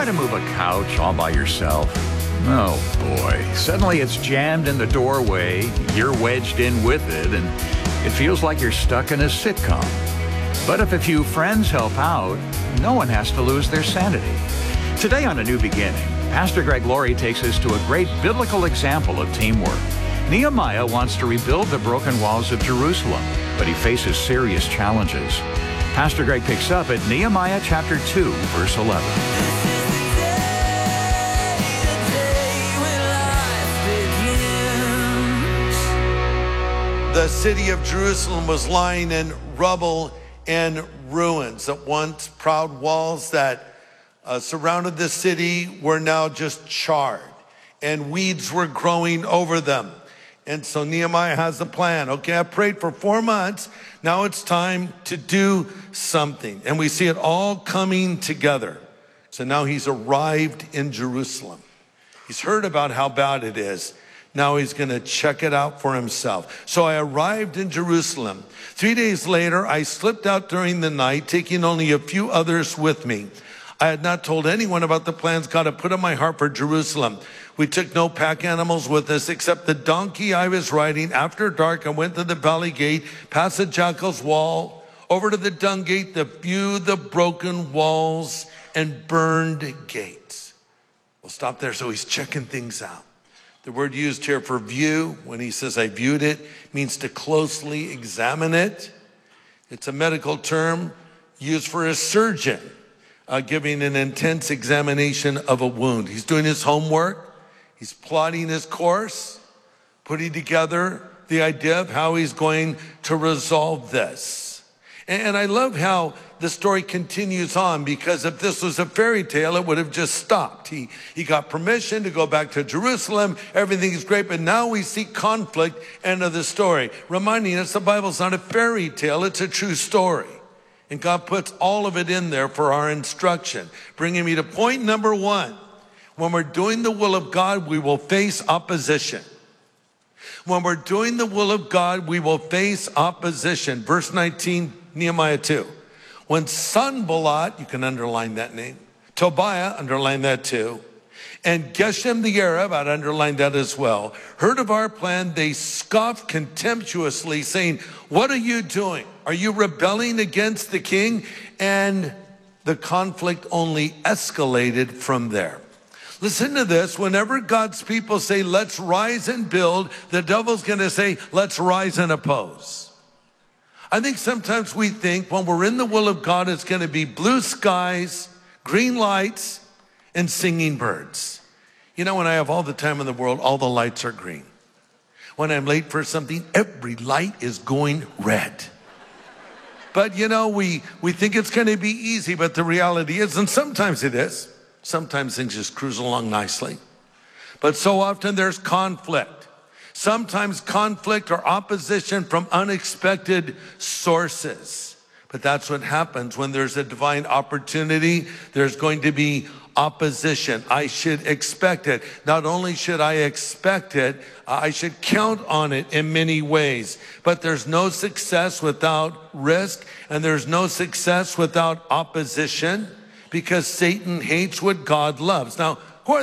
try to move a couch all by yourself? Oh boy, suddenly it's jammed in the doorway, you're wedged in with it, and it feels like you're stuck in a sitcom. But if a few friends help out, no one has to lose their sanity. Today on A New Beginning, Pastor Greg Laurie takes us to a great biblical example of teamwork. Nehemiah wants to rebuild the broken walls of Jerusalem, but he faces serious challenges. Pastor Greg picks up at Nehemiah chapter 2, verse 11. The city of Jerusalem was lying in rubble and ruins. At once, proud walls that surrounded the city were now just charred, and weeds were growing over them. And so Nehemiah has a plan. Okay, I prayed for 4 months. Now it's time to do something. And we see it all coming together. So now he's arrived in Jerusalem. He's heard about how bad it is. Now he's going to check it out for himself. So I arrived in Jerusalem. 3 days later, I slipped out during the night, taking only a few others with me. I had not told anyone about the plans God had put on my heart for Jerusalem. We took no pack animals with us except the donkey I was riding. After dark, I went to the valley gate, past the jackal's wall, over to the dung gate to view the broken walls and burned gates. We'll stop there. So he's checking things out. The word used here for view, when he says I viewed it, means to closely examine it. It's a medical term used for a surgeon giving an intense examination of a wound. He's doing his homework. He's plotting his course, putting together the idea of how he's going to resolve this. And I love how the story continues on, because if this was a fairy tale, it would have just stopped. He got permission to go back to Jerusalem. Everything is great, but now we see conflict, end of the story. Reminding us the Bible's not a fairy tale, it's a true story. And God puts all of it in there for our instruction. Bringing me to point number 1. When we're doing the will of God, we will face opposition. When we're doing the will of God, we will face opposition. Verse 19, Nehemiah 2. When Sanballat, you can underline that name, Tobiah, underline that too, and Geshem the Arab, I'd underline that as well, heard of our plan, they scoffed contemptuously, saying, what are you doing? Are you rebelling against the king? And the conflict only escalated from there. Listen to this. Whenever God's people say, let's rise and build, the devil's going to say, let's rise and oppose. I think sometimes we think when we're in the will of God, it's going to be blue skies, green lights, and singing birds. You know, when I have all the time in the world, all the lights are green. When I'm late for something, every light is going red. But you know, we think it's going to be easy, but the reality is, and sometimes it is, sometimes things just cruise along nicely. But so often there's conflict. Sometimes conflict or opposition from unexpected sources. But that's what happens when there's a divine opportunity. There's going to be opposition. I should expect it. Not only should I expect it, I should count on it in many ways. But there's no success without risk, and there's no success without opposition, because Satan hates what God loves. Now,